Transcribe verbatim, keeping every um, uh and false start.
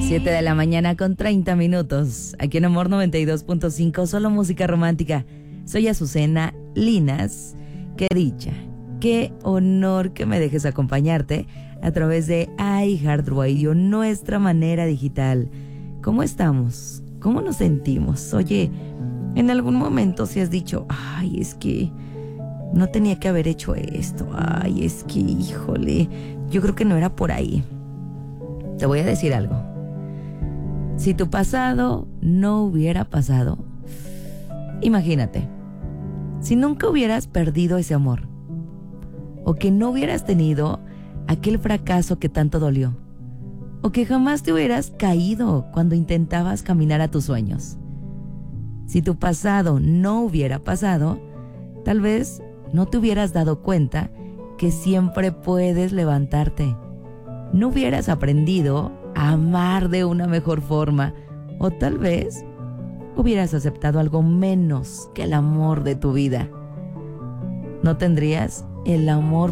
siete de la mañana con treinta minutos. Aquí en Amor noventa y dos punto cinco, solo música romántica. Soy Azucena Linas. Qué dicha, qué honor que me dejes acompañarte a través de iHeartRadio, nuestra manera digital. ¿Cómo estamos? ¿Cómo nos sentimos? Oye, en algún momento si has dicho, ay, es que no tenía que haber hecho esto. Ay, es que, híjole, yo creo que no era por ahí. Te voy a decir algo. Si tu pasado no hubiera pasado, imagínate, si nunca hubieras perdido ese amor, o que no hubieras tenido aquel fracaso que tanto dolió, o que jamás te hubieras caído cuando intentabas caminar a tus sueños. Si tu pasado no hubiera pasado, tal vez no te hubieras dado cuenta que siempre puedes levantarte. No hubieras aprendido a amar de una mejor forma, o tal vez hubieras aceptado algo menos que el amor de tu vida. No tendrías el amor